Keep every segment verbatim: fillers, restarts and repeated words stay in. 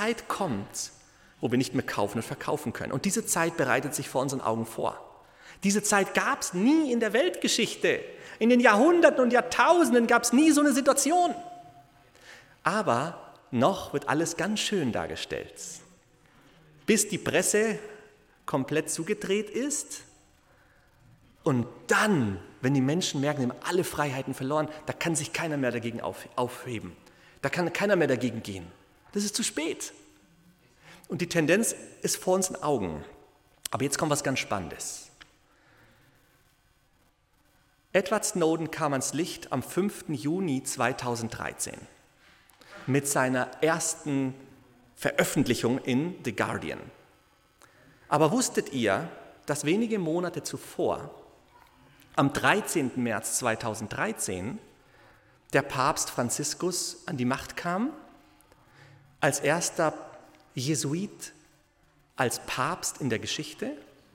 Zeit kommt, wo wir nicht mehr kaufen und verkaufen können. Und diese Zeit bereitet sich vor unseren Augen vor. Diese Zeit gab es nie in der Weltgeschichte. In den Jahrhunderten und Jahrtausenden gab es nie so eine Situation. Aber noch wird alles ganz schön dargestellt. Bis die Presse komplett zugedreht ist und dann, wenn die Menschen merken, sie haben alle Freiheiten verloren, da kann sich keiner mehr dagegen aufheben. Da kann keiner mehr dagegen gehen. Das ist zu spät. Und die Tendenz ist vor unseren Augen. Aber jetzt kommt was ganz Spannendes. Edward Snowden kam ans Licht am fünften Juni zweitausenddreizehn mit seiner ersten Veröffentlichung in The Guardian. Aber wusstet ihr, dass wenige Monate zuvor, am dreizehnten März zweitausenddreizehn, der Papst Franziskus an die Macht kam, als erster Jesuit, als Papst in der Geschichte?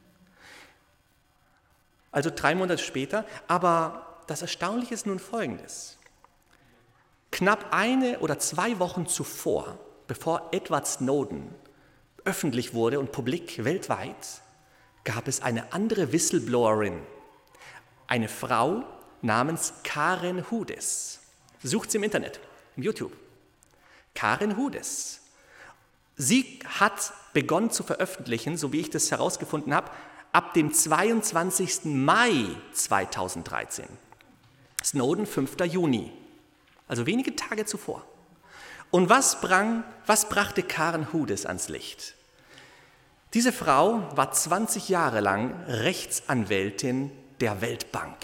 Also drei Monate später, aber das Erstaunliche ist nun Folgendes. Knapp eine oder zwei Wochen zuvor, bevor Edward Snowden öffentlich wurde und publik weltweit, gab es eine andere Whistleblowerin, eine Frau namens Karen Hudes. Sucht sie im Internet, im YouTube. Karen Hudes. Sie hat begonnen zu veröffentlichen, so wie ich das herausgefunden habe, ab dem zweiundzwanzigsten Mai zweitausenddreizehn. Snowden fünften Juni, also wenige Tage zuvor. Und was, brang, was brachte Karen Hudes ans Licht? Diese Frau war zwanzig Jahre lang Rechtsanwältin der Weltbank.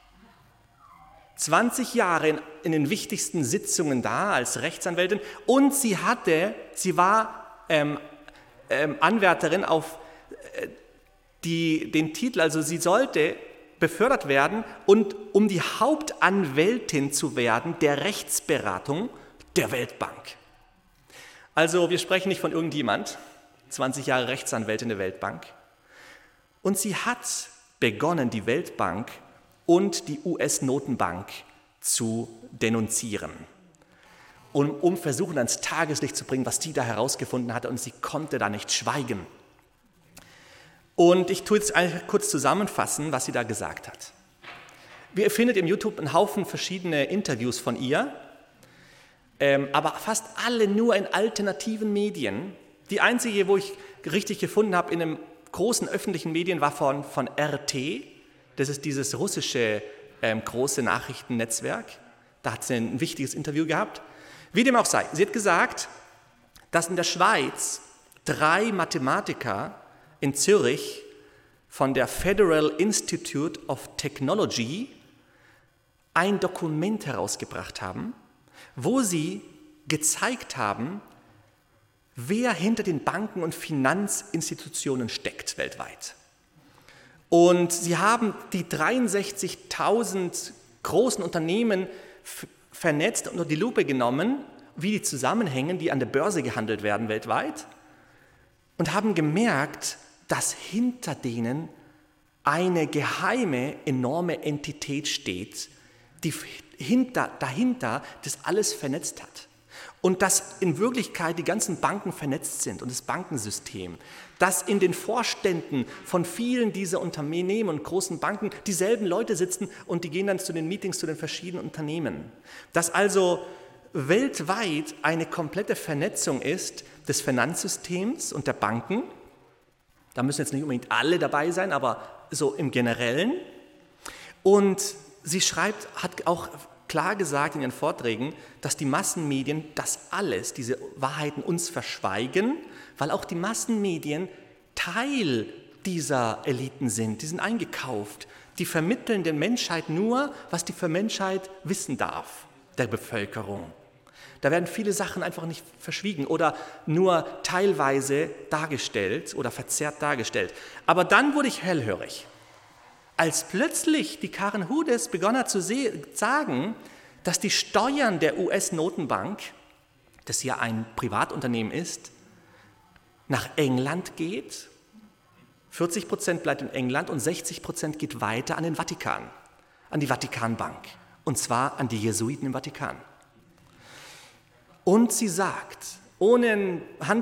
zwanzig Jahre in, in den wichtigsten Sitzungen da als Rechtsanwältin und sie hatte, sie war ähm, ähm, Anwärterin auf äh, die, den Titel, also sie sollte befördert werden und um die Hauptanwältin zu werden der Rechtsberatung der Weltbank. Also wir sprechen nicht von irgendjemand, zwanzig Jahre Rechtsanwältin der Weltbank. Und sie hat begonnen, die Weltbank und die U S-Notenbank zu denunzieren. Und um versuchen, ans Tageslicht zu bringen, was die da herausgefunden hatte. Und sie konnte da nicht schweigen. Und ich tue jetzt kurz zusammenfassen, was sie da gesagt hat. Ihr findet im YouTube einen Haufen verschiedene Interviews von ihr, ähm, aber fast alle nur in alternativen Medien. Die einzige, wo ich richtig gefunden habe, in einem großen öffentlichen Medien war von, von R T. Das ist dieses russische ähm, große Nachrichtennetzwerk. Da hat sie ein wichtiges Interview gehabt. Wie dem auch sei, sie hat gesagt, dass in der Schweiz drei Mathematiker in Zürich von der Federal Institute of Technology ein Dokument herausgebracht haben, wo sie gezeigt haben, wer hinter den Banken und Finanzinstitutionen steckt weltweit. Und sie haben die dreiundsechzigtausend großen Unternehmen f- vernetzt und unter die Lupe genommen, wie die zusammenhängen, die an der Börse gehandelt werden weltweit, und haben gemerkt, dass hinter denen eine geheime, enorme Entität steht, die hinter, dahinter das alles vernetzt hat. Und dass in Wirklichkeit die ganzen Banken vernetzt sind und das Bankensystem, dass in den Vorständen von vielen dieser Unternehmen und großen Banken dieselben Leute sitzen und die gehen dann zu den Meetings zu den verschiedenen Unternehmen. Dass also weltweit eine komplette Vernetzung ist des Finanzsystems und der Banken. Da müssen jetzt nicht unbedingt alle dabei sein, aber so im Generellen. Und sie schreibt, hat auch klar gesagt in ihren Vorträgen, dass die Massenmedien das alles, diese Wahrheiten uns verschweigen, weil auch die Massenmedien Teil dieser Eliten sind. Die sind eingekauft. Die vermitteln der Menschheit nur, was die für Menschheit wissen darf, der Bevölkerung. Da werden viele Sachen einfach nicht verschwiegen oder nur teilweise dargestellt oder verzerrt dargestellt. Aber dann wurde ich hellhörig. Als plötzlich die Karen Hudes begonnen hat zu sagen, dass die Steuern der U S-Notenbank, das ja ein Privatunternehmen ist, nach England geht, vierzig Prozent bleibt in England und sechzig Prozent geht weiter an den Vatikan, an die Vatikanbank, und zwar an die Jesuiten im Vatikan. Und sie sagt, ohne ein Hand